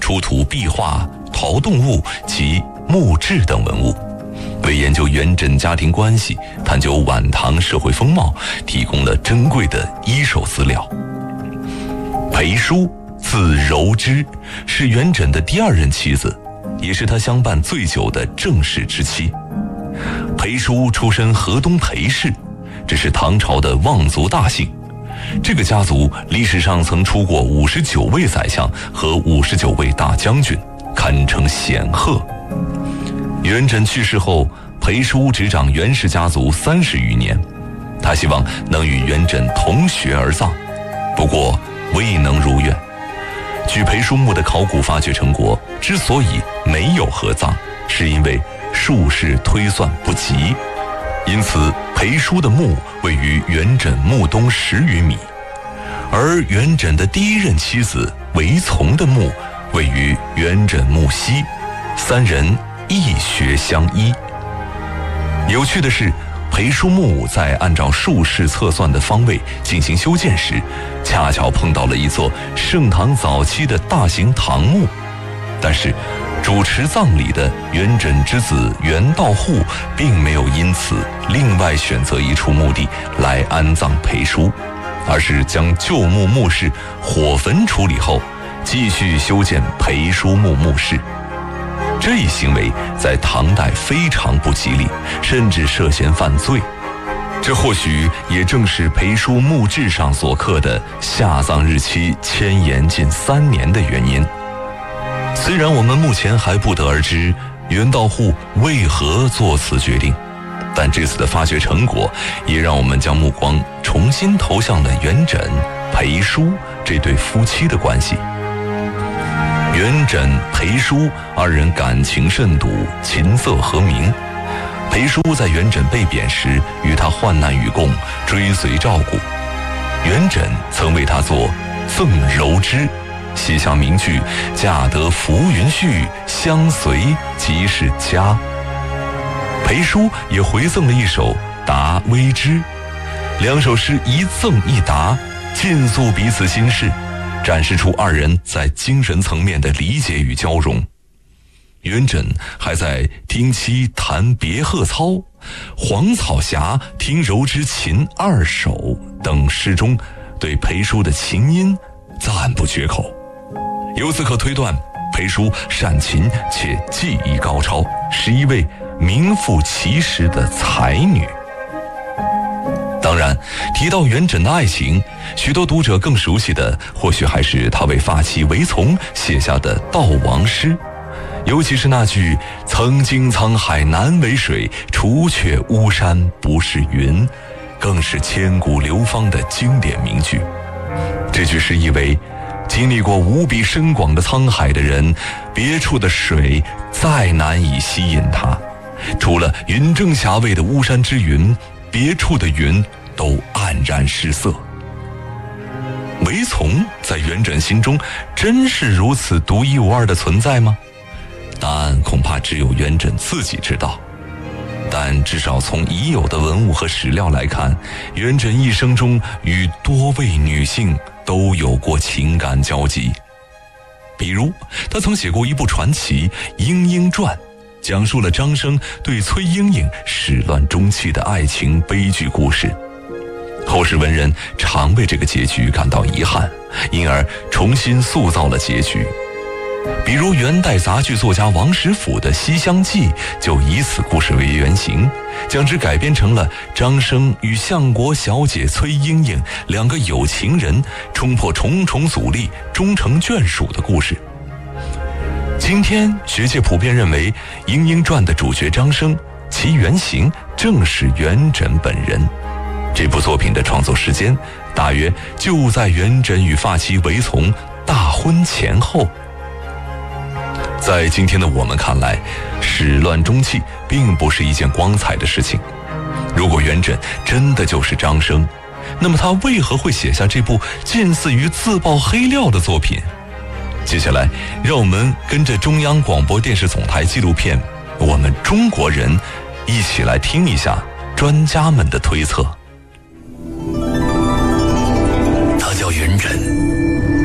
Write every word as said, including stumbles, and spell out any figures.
出土壁画、陶动物及木质等文物，为研究元稹家庭关系、探究晚唐社会风貌提供了珍贵的一手资料。裴淑字柔之，是元稹的第二任妻子，也是他相伴最久的正室之妻。裴淑出身河东裴氏，这是唐朝的望族大姓。这个家族历史上曾出过五十九位宰相和五十九位大将军，堪称显赫。元稹去世后，裴淑执掌元氏家族三十余年，他希望能与元稹同穴而葬，不过未能如愿。据裴淑墓的考古发掘成果，之所以没有合葬，是因为术士推算不及，因此裴淑的墓位于元稹墓东十余米，而元稹的第一任妻子韦丛的墓位于元稹墓西，三人一穴相依。有趣的是，裴淑墓在按照术士测算的方位进行修建时，恰巧碰到了一座盛唐早期的大型唐墓，但是主持葬礼的元稹之子元道护并没有因此另外选择一处墓地来安葬裴淑，而是将旧墓墓室火焚处理后，继续修建裴淑墓墓室。这一行为在唐代非常不吉利，甚至涉嫌犯罪。这或许也正是裴淑墓志上所刻的下葬日期迁延近三年的原因。虽然我们目前还不得而知元道护为何做此决定，但这次的发掘成果也让我们将目光重新投向了元稹、裴淑这对夫妻的关系。元稹、裴淑二人感情甚笃，琴瑟和鸣。裴淑在元稹被贬时与他患难与共，追随照顾。元稹曾为他作《赠柔之》，写下名句“嫁得浮云絮，相随即是家”。裴淑也回赠了一首《答微之》，两首诗一赠一答，尽诉彼此心事，展示出二人在精神层面的理解与交融。元稹还在听妻弹别鹤操、黄草霞听柔之琴二首等诗中对裴淑的琴音赞不绝口。由此可推断，裴淑善琴且技艺高超，是一位名副其实的才女。当然，提到元稹的爱情，许多读者更熟悉的或许还是他为发妻韦丛写下的悼亡诗，尤其是那句“曾经沧海难为水，除却巫山不是云”，更是千古流芳的经典名句。这句诗意为，经历过无比深广的沧海的人，别处的水再难以吸引他，除了云正霞蔚的巫山之云，别处的云都黯然失色。韦丛在元稹心中真是如此独一无二的存在吗？答案恐怕只有元稹自己知道。但至少从已有的文物和史料来看，元稹一生中与多位女性都有过情感交集。比如他曾写过一部传奇《莺莺传》，讲述了张生对崔莺莺始乱终弃的爱情悲剧故事。后世文人常为这个结局感到遗憾，因而重新塑造了结局。比如元代杂剧作家王实甫的《西厢记》就以此故事为原型，将之改编成了张生与相国小姐崔莺莺两个有情人冲破重重阻力，终成眷属的故事。今天学界普遍认为，《莺莺传》的主角张生，其原型正是元稹本人。这部作品的创作时间大约就在元稹与发妻韦丛大婚前后。在今天的我们看来，始乱终弃并不是一件光彩的事情。如果元稹真的就是张生，那么他为何会写下这部近似于自曝黑料的作品？接下来让我们跟着中央广播电视总台纪录片《我们中国人》一起来听一下专家们的推测。